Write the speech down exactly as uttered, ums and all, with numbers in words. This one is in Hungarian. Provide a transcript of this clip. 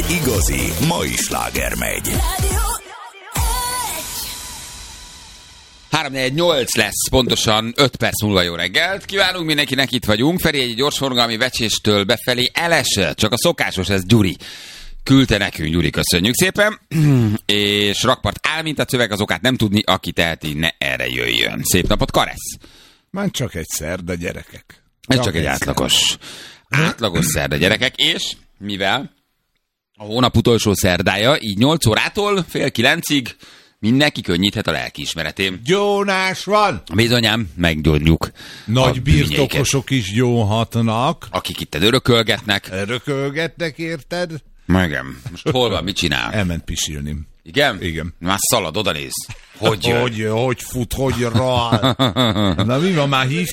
egy igazi mai sláger megy. három négy nyolc lesz, pontosan öt perc múlva. Jó reggelt. Kívánunk mindenkinek, itt vagyunk. Feri egy gyorsforgalmi Vecséstől befelé elesett. Csak a szokásos, ez Gyuri. Küldte nekünk, Gyuri, köszönjük szépen. És rakpart áll, mint a szöveg, az okát nem tudni, aki teheti, ne erre jöjjön. Szép napot, Karesz. Már csak egy szerda, gyerekek. Ez csak, csak egy átlagos. Átlagos szerda, gyerekek, és mivel a hónap utolsó szerdája, így nyolc órától fél kilencig mindenki könnyíthet a lelkiismeretén. Gyónás van! Bizonyám, meggyógyjuk. Nagy birtokosok is gyónhatnak. Akik itt örökölgetnek. Örökölgetnek, érted? Igen. Most hol van, mit csinál? Elment pisilni. Igen? Igen. Már szalad, oda néz. Hogy hogy, hogy fut, hogy rá. Na mi van, már hív